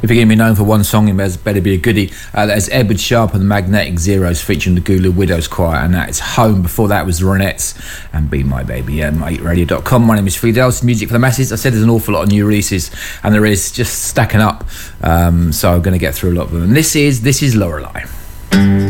If you're going to be known for one song, it better be a goodie. That's Edward Sharpe and the Magnetic Zeros featuring the Gula Widows Choir, and that is Home. Before that was the Ronettes and Be My Baby. 8radio.com. My name is Friedel. Music for the masses. I said there's an awful lot of new releases, and there is just stacking up. So I'm going to get through a lot of them. And this is Lorelei.